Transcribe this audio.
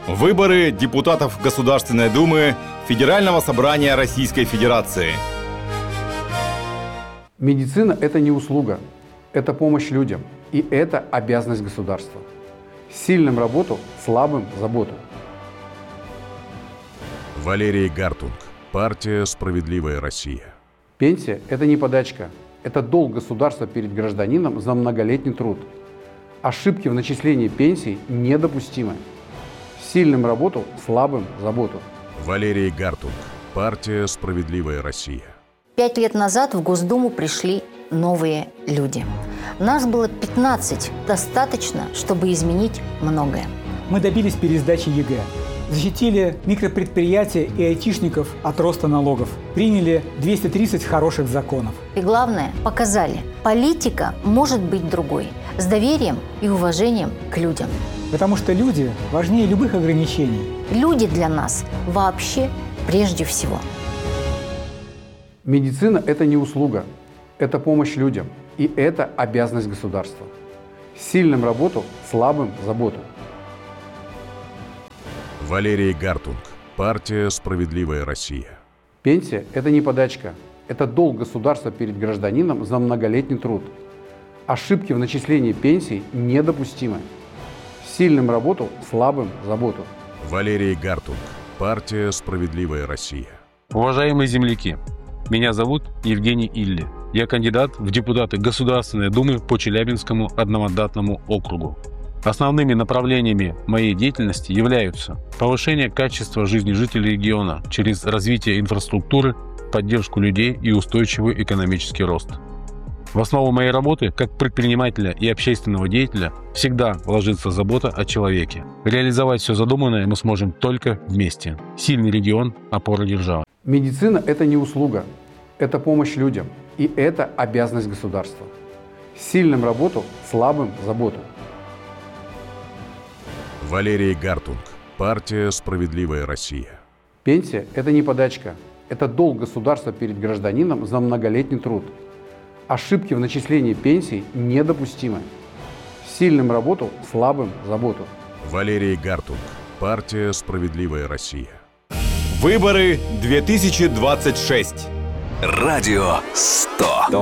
Выборы депутатов Государственной Думы Федерального собрания Российской Федерации. Медицина – это не услуга, это помощь людям, и это обязанность государства. Сильным работу, слабым – заботу. Валерий Гартунг, партия «Справедливая Россия». Пенсия – это не подачка, это долг государства перед гражданином за многолетний труд. Ошибки в начислении пенсий недопустимы. Сильным работу, слабым – заботу. Валерий Гартунг, партия «Справедливая Россия». 5 лет назад в Госдуму пришли новые люди. Нас было 15, достаточно, чтобы изменить многое. Мы добились пересдачи ЕГЭ, защитили микропредприятия и айтишников от роста налогов, приняли 230 хороших законов. И главное, показали, политика может быть другой, с доверием и уважением к людям. Потому что люди важнее любых ограничений. Люди для нас вообще прежде всего. Медицина – это не услуга, это помощь людям, и это обязанность государства. Сильным работу, слабым – заботу. Валерий Гартунг, партия «Справедливая Россия». Пенсия – это не подачка, это долг государства перед гражданином за многолетний труд. Ошибки в начислении пенсий недопустимы. Сильным работу, слабым – заботу. Валерий Гартунг, партия «Справедливая Россия». Уважаемые земляки, меня зовут Евгений Илли. Я кандидат в депутаты Государственной Думы по Челябинскому одномандатному округу. Основными направлениями моей деятельности являются повышение качества жизни жителей региона через развитие инфраструктуры, поддержку людей и устойчивый экономический рост. В основу моей работы как предпринимателя и общественного деятеля всегда ложится забота о человеке. Реализовать все задуманное мы сможем только вместе. Сильный регион – опора державы. Медицина – это не услуга, это помощь людям, и это обязанность государства. Сильным работу, слабым – заботу. Валерий Гартунг, партия «Справедливая Россия». Пенсия – это не подачка, это долг государства перед гражданином за многолетний труд. Ошибки в начислении пенсий недопустимы. Сильным работу, слабым – заботу. Валерий Гартунг, партия «Справедливая Россия». Выборы 2026. Радио 100.